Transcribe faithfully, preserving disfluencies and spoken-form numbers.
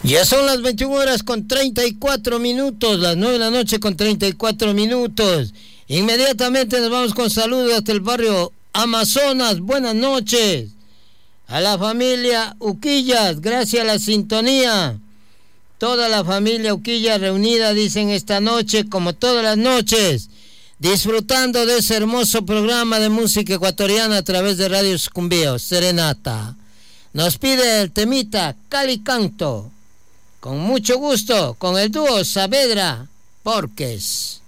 Ya son las veintiuna horas con treinta y cuatro minutos, las nueve de la noche con treinta y cuatro minutos. Inmediatamente nos vamos con saludos hasta el barrio Amazonas. Buenas noches a la familia Uquillas, gracias a la sintonía. Toda la familia Uquillas reunida, dicen, esta noche, como todas las noches, disfrutando de ese hermoso programa de música ecuatoriana a través de Radio Sucumbíos, Serenata. Nos pide el temita Cali Canto. Con mucho gusto, con el dúo Saavedra Porques.